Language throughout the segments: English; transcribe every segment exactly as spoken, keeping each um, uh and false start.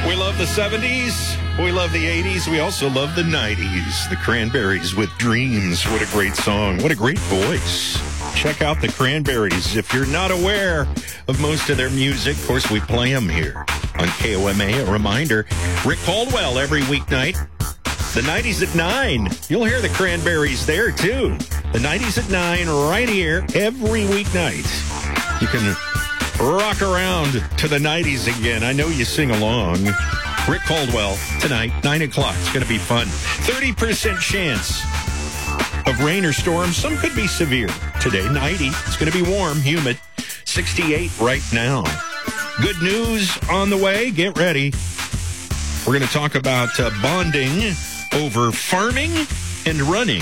We love the seventies. We love the eighties. We also love the nineties. The Cranberries with Dreams. What a great song. What a great voice. Check out the Cranberries. If you're not aware of most of their music, of course, we play them here on K O M A. A reminder, Rick Caldwell every weeknight. The nineties at nine. You'll hear the Cranberries there, too. The nineties at nine right here every weeknight. You can rock around to the nineties again. I know you sing along. Rick Caldwell tonight, nine o'clock. It's going to be fun. thirty percent chance of rain or storms. Some could be severe today. ninety. It's going to be warm, humid. sixty-eight right now. Good news on the way. Get ready. We're going to talk about uh, bonding over farming and running.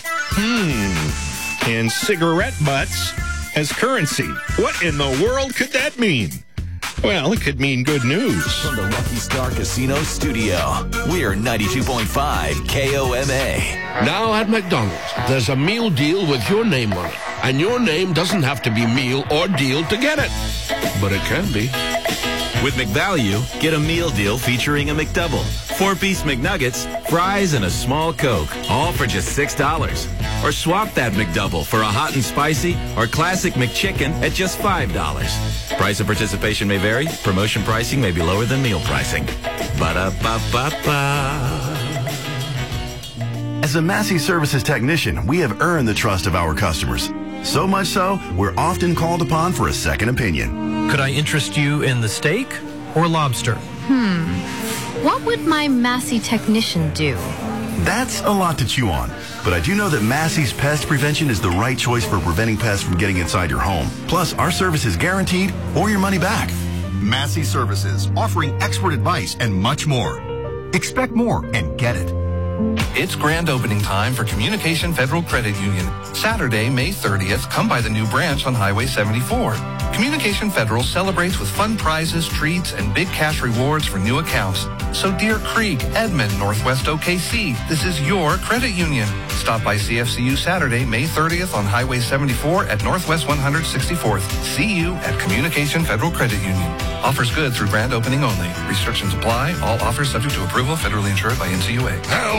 Hmm. And cigarette butts as currency. What in the world could that mean? Well, it could mean good news. From the Lucky Star Casino studio, we're ninety-two point five K O M A. Now at McDonald's, there's a meal deal with your name on it. And your name doesn't have to be meal or deal to get it. But it can be. With McValue, get a meal deal featuring a McDouble, four-piece McNuggets, fries, and a small Coke, all for just six dollars. Or swap that McDouble for a hot and spicy or classic McChicken at just five dollars. Price of participation may vary. Promotion pricing may be lower than meal pricing. Ba-da-ba-ba-ba. As a Massey Services technician, we have earned the trust of our customers. So much so, we're often called upon for a second opinion. Could I interest you in the steak or lobster? Hmm. What would my Massey technician do? That's a lot to chew on. But I do know that Massey's Pest Prevention is the right choice for preventing pests from getting inside your home. Plus, our service is guaranteed or your money back. Massey Services, offering expert advice and much more. Expect more and get it. It's grand opening time for Communication Federal Credit Union. Saturday, May thirtieth, come by the new branch on Highway seventy-four. Communication Federal celebrates with fun prizes, treats, and big cash rewards for new accounts. So Deer Creek, Edmond, Northwest O K C, this is your credit union. Stop by C F C U Saturday, May thirtieth on Highway seventy-four at Northwest one hundred sixty-fourth. See you at Communication Federal Credit Union. Offers good through grand opening only. Restrictions apply. All offers subject to approval. Federally insured by N C U A.